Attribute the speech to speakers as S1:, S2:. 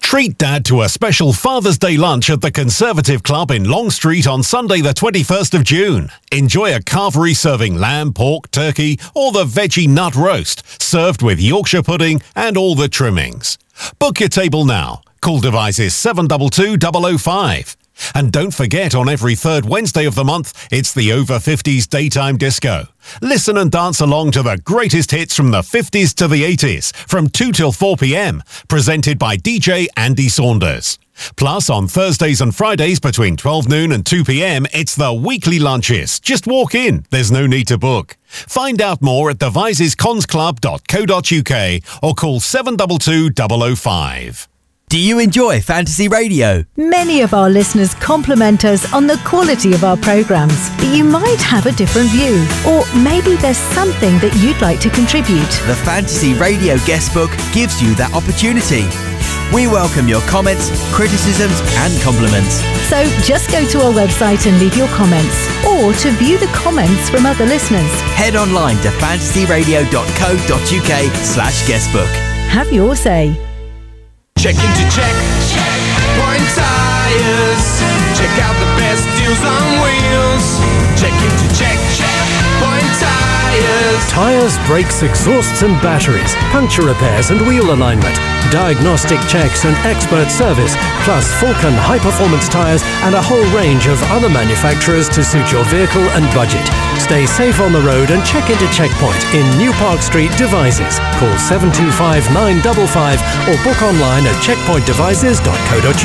S1: Treat Dad to a special Father's Day lunch at the Conservative Club in Long Street on Sunday the 21st of June. Enjoy a carvery serving lamb, pork, turkey or the veggie nut roast, served with Yorkshire pudding and all the trimmings. Book your table now. Call Devizes 722 005. And don't forget, on every third Wednesday of the month, it's the Over 50s Daytime Disco. Listen and dance along to the greatest hits from the 50s to the 80s, from 2 till 4 p.m, presented by DJ Andy Saunders. Plus, on Thursdays and Fridays between 12 noon and 2 p.m, it's the weekly lunches. Just walk in, there's no need to book. Find out more at devisesconsclub.co.uk or call 722 005.
S2: Do you enjoy Fantasy Radio?
S3: Many of our listeners compliment us on the quality of our programmes, but you might have a different view. Or maybe there's something that you'd like to contribute.
S2: The Fantasy Radio Guestbook gives you that opportunity. We welcome your comments, criticisms and compliments.
S3: So just go to our website and leave your comments, or to view the comments from other listeners,
S2: head online to fantasyradio.co.uk/guestbook.
S3: Have your say.
S4: Check into Checkpoint Tires. Check out the best deals on wheels. Check into Checkpoint Tires.
S5: Tires, brakes, exhausts and batteries, puncture repairs and wheel alignment, diagnostic checks and expert service, plus Falcon high-performance tires and a whole range of other manufacturers to suit your vehicle and budget. Stay safe on the road and check into Checkpoint in New Park Street, Devizes. Call 725 955 or book online at checkpointdevices.co.uk.